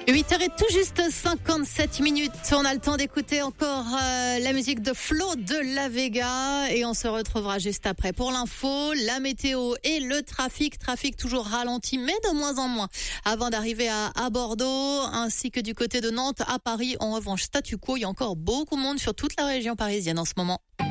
8h et tout juste 57 minutes. On a le temps d'écouter encore la musique de Flo de La Vega et on se retrouvera juste après pour l'info, la météo et le trafic. Trafic toujours ralenti mais de moins en moins avant d'arriver à Bordeaux ainsi que du côté de Nantes. À Paris, en revanche, statu quo. Il y a encore beaucoup de monde sur toute la région parisienne en ce moment.